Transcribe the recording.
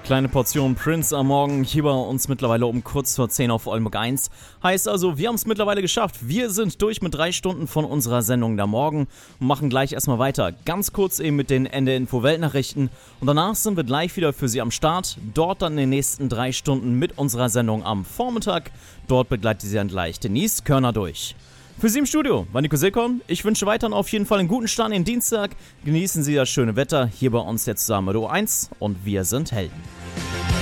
Kleine Portion Prince am Morgen, hier bei uns mittlerweile um kurz vor 10 auf Oldenburg 1. Heißt also, wir haben es mittlerweile geschafft. Wir sind durch mit 3 Stunden von unserer Sendung der Morgen und machen gleich erstmal weiter. Ganz kurz eben mit den NDR-Info-Weltnachrichten und danach sind wir gleich wieder für Sie am Start. Dort dann in den nächsten 3 Stunden mit unserer Sendung am Vormittag. Dort begleitet Sie dann gleich Denise Körner durch. Für Sie im Studio war Nico Silkon. Ich wünsche weiterhin auf jeden Fall einen guten Start in den Dienstag. Genießen Sie das schöne Wetter hier bei uns jetzt zusammen mit O1 und wir sind Helden.